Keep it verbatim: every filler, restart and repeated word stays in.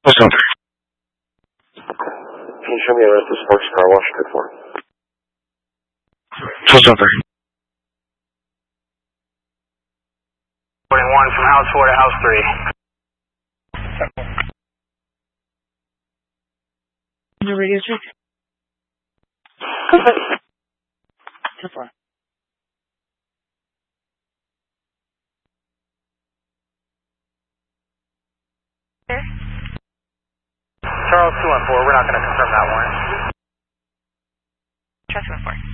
What's up? Can you show me around the Sparks car wash good for? What's up there? forty-one from house four to house three. Your radio check? So far. Charles two one four, we're not going to confirm that warrant. Charles two one four.